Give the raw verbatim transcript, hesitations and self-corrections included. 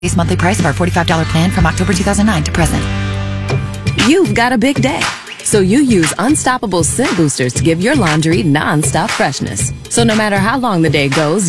Base monthly price of our forty-five dollars plan from October two thousand nine to present. You've got a big day, so you use Unstoppable Scent Boosters to give your laundry non-stop freshness. So no matter how long the day goes,